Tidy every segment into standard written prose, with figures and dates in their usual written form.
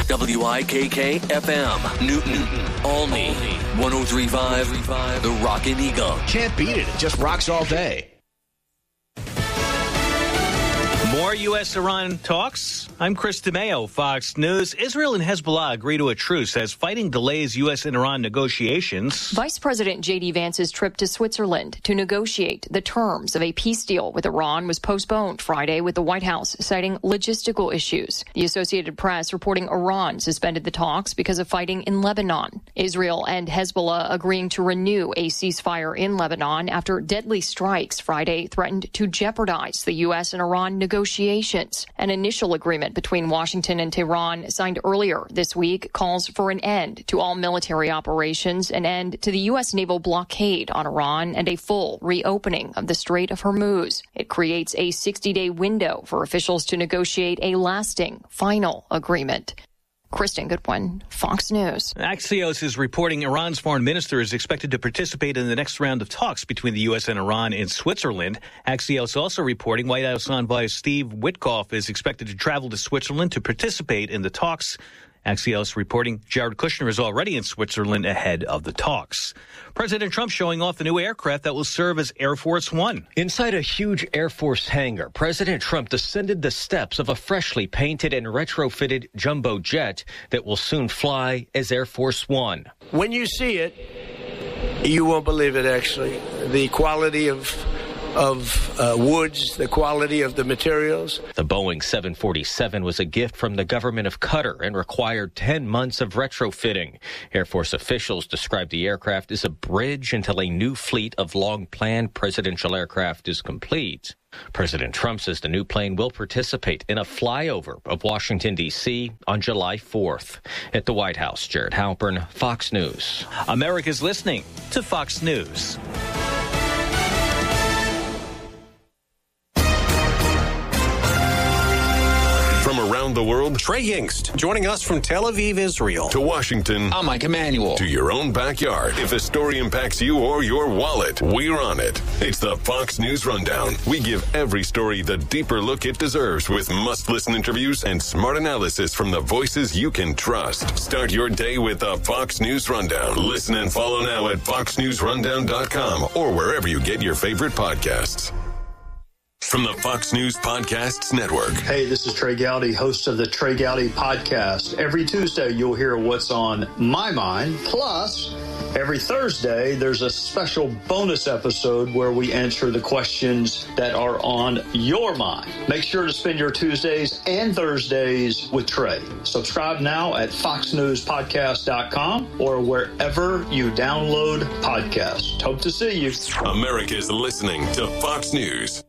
WIKK FM, Newton, Olney, 103.5, The Rockin' Eagle. Can't beat it. It just rocks all day. More U.S.-Iran talks. I'm Chris DeMeo, Fox News. Israel and Hezbollah agree to a truce as fighting delays U.S. and Iran negotiations. Vice President J.D. Vance's trip to Switzerland to negotiate the terms of a peace deal with Iran was postponed Friday, with the White House citing logistical issues. The Associated Press reporting Iran suspended the talks because of fighting in Lebanon. Israel and Hezbollah agreeing to renew a ceasefire in Lebanon after deadly strikes Friday threatened to jeopardize the U.S. and Iran negotiations. An initial agreement between Washington and Tehran signed earlier this week calls for an end to all military operations, an end to the U.S. naval blockade on Iran, and a full reopening of the Strait of Hormuz. It creates a 60-day window for officials to negotiate a lasting, final agreement. Kristen Goodwin, Fox News. Axios is reporting Iran's foreign minister is expected to participate in the next round of talks between the U.S. and Iran in Switzerland. Axios also reporting White House envoy Steve Witkoff is expected to travel to Switzerland to participate in the talks. Axios reporting Jared Kushner is already in Switzerland ahead of the talks. President Trump showing off the new aircraft that will serve as Air Force One. Inside a huge Air Force hangar, President Trump descended the steps of a freshly painted and retrofitted jumbo jet that will soon fly as Air Force One. When you see it, you won't believe it, actually. The quality of woods, the quality of the materials. The Boeing 747 was a gift from the government of Qatar and required 10 months of retrofitting. Air Force officials described the aircraft as a bridge until a new fleet of long-planned presidential aircraft is complete. President Trump says the new plane will participate in a flyover of Washington, D.C. on July 4th. At the White House, Jared Halpern, Fox News. America's listening to Fox News. From around the world, Trey Yingst, joining us from Tel Aviv, Israel. To Washington, I'm Mike Emanuel. To your own backyard. If a story impacts you or your wallet, we're on it. It's the Fox News Rundown. We give every story the deeper look it deserves with must-listen interviews and smart analysis from the voices you can trust. Start your day with the Fox News Rundown. Listen and follow now at foxnewsrundown.com or wherever you get your favorite podcasts. From the Fox News Podcasts Network. Hey, this is Trey Gowdy, host of the Trey Gowdy Podcast. Every Tuesday, you'll hear what's on my mind. Plus, every Thursday, there's a special bonus episode where we answer the questions that are on your mind. Make sure to spend your Tuesdays and Thursdays with Trey. Subscribe now at foxnewspodcast.com or wherever you download podcasts. Hope to see you. America's listening to Fox News.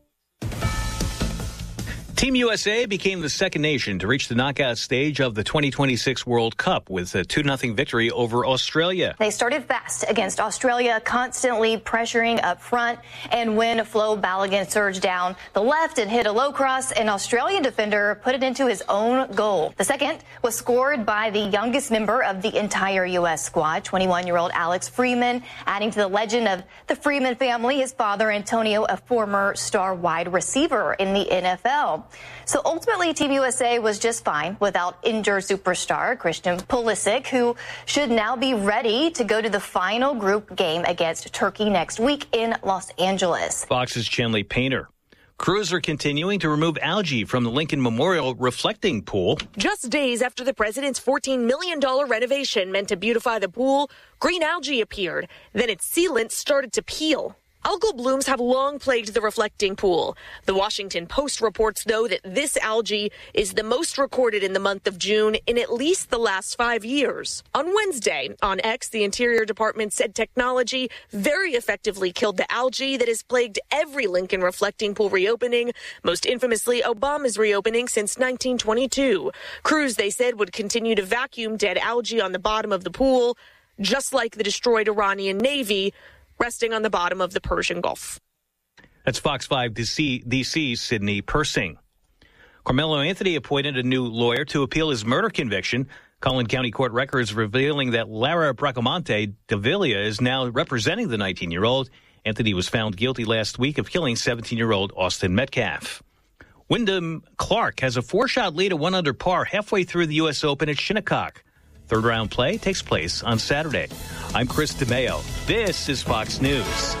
Team USA became the second nation to reach the knockout stage of the 2026 World Cup with a 2-0 victory over Australia. They started fast against Australia, constantly pressuring up front. And when Flo Balogun surged down the left and hit a low cross, an Australian defender put it into his own goal. The second was scored by the youngest member of the entire U.S. squad, 21-year-old Alex Freeman, adding to the legend of the Freeman family, his father, Antonio, a former star wide receiver in the NFL. So ultimately, Team USA was just fine without injured superstar Christian Pulisic, who should now be ready to go to the final group game against Turkey next week in Los Angeles. Fox's Chenley Painter. Crews are continuing to remove algae from the Lincoln Memorial reflecting pool. Just days after the president's $14 million renovation meant to beautify the pool, green algae appeared. Then its sealant started to peel. Algal blooms have long plagued the reflecting pool. The Washington Post reports, though, that this algae is the most recorded in the month of June in at least the last 5 years. On Wednesday, on X, the Interior Department said technology very effectively killed the algae that has plagued every Lincoln reflecting pool reopening, most infamously Obama's reopening since 1922. Crews, they said, would continue to vacuum dead algae on the bottom of the pool, just like the destroyed Iranian Navy, resting on the bottom of the Persian Gulf. That's Fox 5 DC's Sydney Persing. Carmelo Anthony appointed a new lawyer to appeal his murder conviction. Collin County Court records revealing that Lara Bracamonte de Villa is now representing the 19-year-old. Anthony was found guilty last week of killing 17-year-old Austin Metcalf. Wyndham Clark has a 4-shot lead at 1 under par halfway through the U.S. Open at Shinnecock. Third-round play takes place on Saturday. I'm Chris DeMeo. This is Fox News.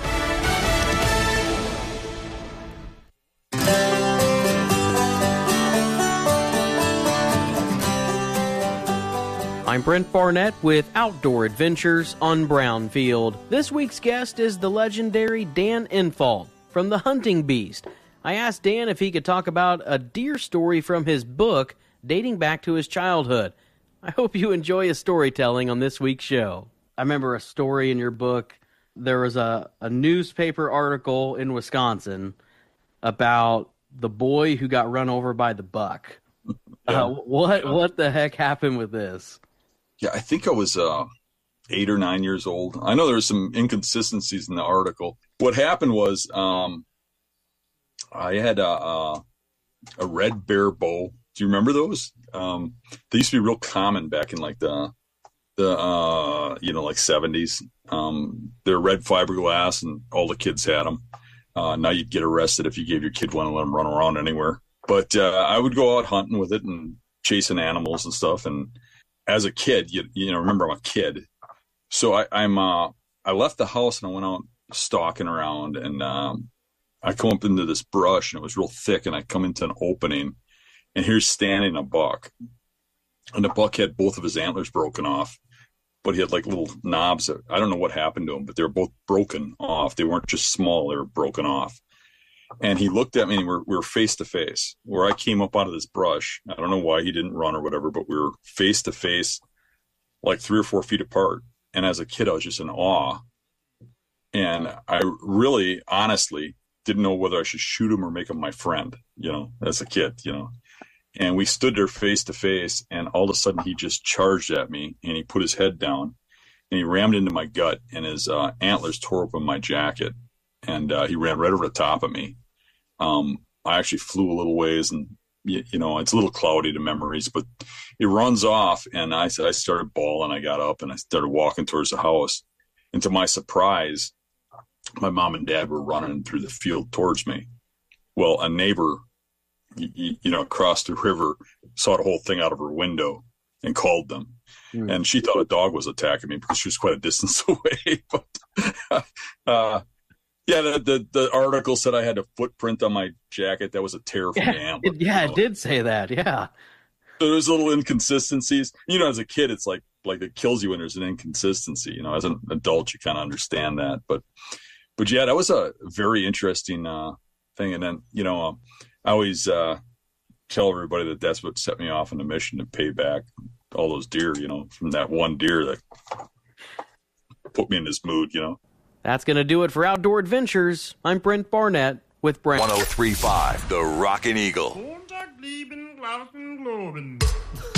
I'm Brent Barnett with Outdoor Adventures on Brownfield. This week's guest is the legendary Dan Infalt from The Hunting Beast. I asked Dan if he could talk about a deer story from his book dating back to his childhood. I hope you enjoy his storytelling on this week's show. I remember a story in your book. There was a newspaper article in Wisconsin about the boy who got run over by the buck. Yeah. What the heck happened with this? Yeah, I think I was 8 or 9 years old. I know there were some inconsistencies in the article. What happened was I had a red bear bow. Do you remember those? They used to be real common back in like the 70s. They're red fiberglass, and all the kids had them. Now you'd get arrested if you gave your kid one and let him run around anywhere. But I would go out hunting with it and chasing animals and stuff. And as a kid, you know, remember I'm a kid, so I left the house and I went out stalking around, and I come up into this brush and it was real thick, and I come into an opening. And here's standing a buck, and the buck had both of his antlers broken off, but he had like little knobs. I don't know what happened to him, but they were both broken off. They weren't just small, they were broken off. And he looked at me, and we were face to face where I came up out of this brush. I don't know why he didn't run or whatever, but we were face to face, like 3 or 4 feet apart. And as a kid, I was just in awe. And I really, honestly didn't know whether I should shoot him or make him my friend, you know, as a kid, you know. And we stood there face to face, and all of a sudden he just charged at me, and he put his head down, and he rammed into my gut, and his antlers tore open my jacket, and he ran right over the top of me. I actually flew a little ways, and you know, it's a little cloudy to memories, but it runs off, and I started bawling. I got up and I started walking towards the house, and to my surprise, my mom and dad were running through the field towards me. Well, a neighbor, you know, across the river, saw the whole thing out of her window and called them. And she thought a dog was attacking me because she was quite a distance away. But yeah, the article said I had a footprint on my jacket. That was a tear from the antler. It did say that, yeah. So there's little inconsistencies. You know, as a kid, it's like it kills you when there's an inconsistency. You know, as an adult, you kind of understand that. But yeah, that was a very interesting thing. And then, you know, I always tell everybody that that's what set me off on the mission to pay back all those deer, you know, from that one deer that put me in this mood, you know. That's going to do it for Outdoor Adventures. I'm Brent Barnett with Brent. 103.5, the Rockin' Eagle.